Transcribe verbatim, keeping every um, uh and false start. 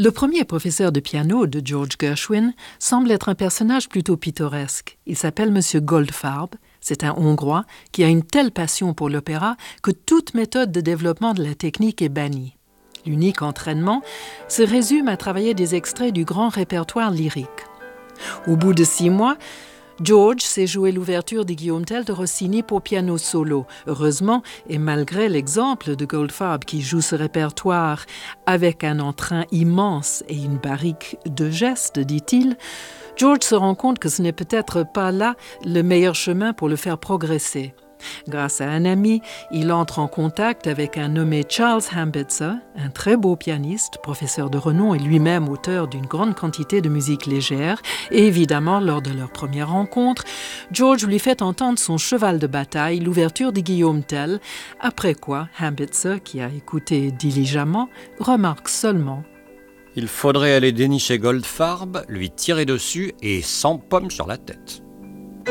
Le premier professeur de piano de George Gershwin semble être un personnage plutôt pittoresque. Il s'appelle Monsieur Goldfarb. C'est un Hongrois qui a une telle passion pour l'opéra que toute méthode de développement de la technique est bannie. L'unique entraînement se résume à travailler des extraits du grand répertoire lyrique. Au bout de six mois, George sait jouer l'ouverture de Guillaume Tell de Rossini pour piano solo. Heureusement, et malgré l'exemple de Goldfarb qui joue ce répertoire avec un entrain immense et une barrique de gestes, dit-il, George se rend compte que ce n'est peut-être pas là le meilleur chemin pour le faire progresser. Grâce à un ami, il entre en contact avec un nommé Charles Hambitzer, un très beau pianiste, professeur de renom et lui-même auteur d'une grande quantité de musique légère. Et évidemment, lors de leur première rencontre, George lui fait entendre son cheval de bataille, l'ouverture de Guillaume Tell, après quoi Hambitzer, qui a écouté diligemment, remarque seulement: il faudrait aller dénicher Goldfarb, lui tirer dessus et cent pommes sur la tête.